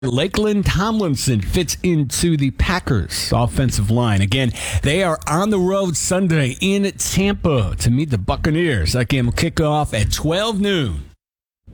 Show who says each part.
Speaker 1: Lakeland Tomlinson fits into the Packers offensive line. Again, they are on the road Sunday in Tampa to meet the Buccaneers. That game will kick off at 12 noon.